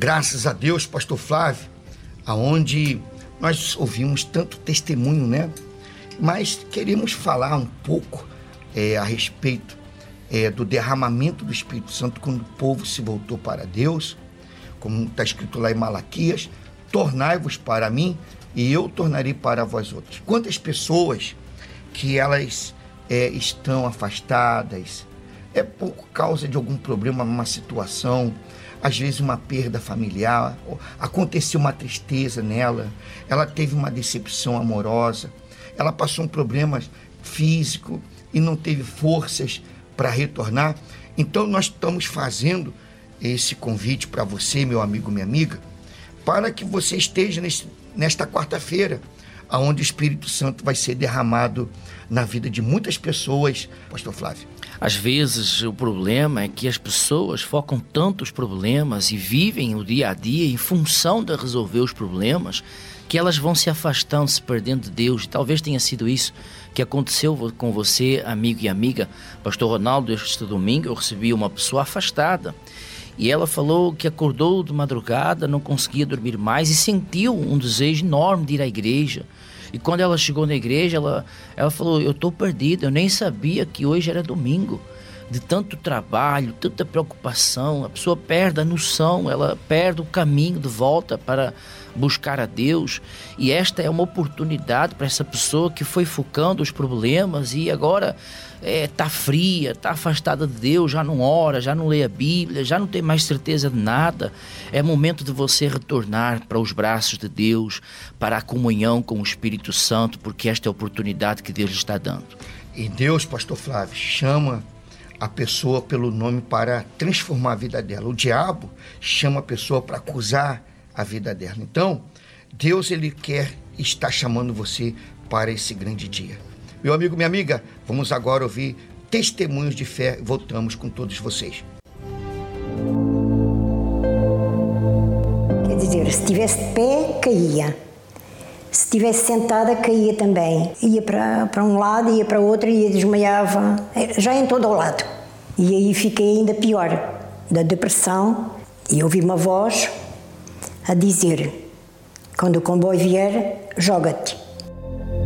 Graças a Deus, pastor Flávio, aonde nós ouvimos tanto testemunho, né? Mas queremos falar um pouco a respeito do derramamento do Espírito Santo quando o povo se voltou para Deus, como está escrito lá em Malaquias: tornai-vos para mim e eu tornarei para vós outros. Quantas pessoas que elas estão afastadas, por causa de algum problema, uma situação, às vezes uma perda familiar, aconteceu uma tristeza nela, ela teve uma decepção amorosa, ela passou um problema físico e não teve forças para retornar. Então nós estamos fazendo esse convite para você, meu amigo, minha amiga, para que você esteja nesta quarta-feira, onde o Espírito Santo vai ser derramado na vida de muitas pessoas, pastor Flávio. Às vezes o problema é que as pessoas focam tanto os problemas e vivem o dia a dia em função de resolver os problemas, que elas vão se afastando, se perdendo de Deus. E talvez tenha sido isso que aconteceu com você, amigo e amiga. Pastor Ronaldo, este domingo eu recebi uma pessoa afastada e ela falou que acordou de madrugada, não conseguia dormir mais e sentiu um desejo enorme de ir à igreja. E quando ela chegou na igreja, ela falou: eu estou perdida, eu nem sabia que hoje era domingo. De tanto trabalho, tanta preocupação, a pessoa perde a noção, ela perde o caminho de volta para buscar a Deus. E esta é uma oportunidade para essa pessoa que foi focando os problemas e agora está fria, está afastada de Deus, já não ora, já não lê a Bíblia, já não tem mais certeza de nada. É momento de você retornar para os braços de Deus, para a comunhão com o Espírito Santo, porque esta é a oportunidade que Deus lhe está dando. E Deus, pastor Flávio, chama a pessoa pelo nome para transformar a vida dela. O diabo chama a pessoa para acusar a vida dela. Então, Deus, ele está chamando você para esse grande dia. Meu amigo, minha amiga, vamos agora ouvir testemunhos de fé. Voltamos com todos vocês. Quer dizer, se estivesse de pé, caía. Se estivesse sentada, caía também. Ia para um lado, ia para o outro e desmaiava, já em todo o lado. E aí fiquei ainda pior, da depressão. E ouvi uma voz a dizer: quando o comboio vier, joga-te.